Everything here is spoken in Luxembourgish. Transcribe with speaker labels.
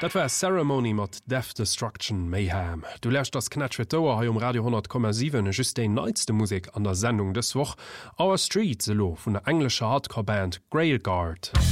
Speaker 1: Dat war Ceremony mat Death Destruction Mayhem. Du lächt das Knatschwet Dauer ha Radio 10,7 just de neizte Musik an der Sendung deswoch Our Street selo vun der englische Hardcore-Band Grailguard.